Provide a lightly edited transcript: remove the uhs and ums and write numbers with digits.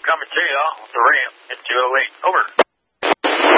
coming to you off the ramp at 208. Over.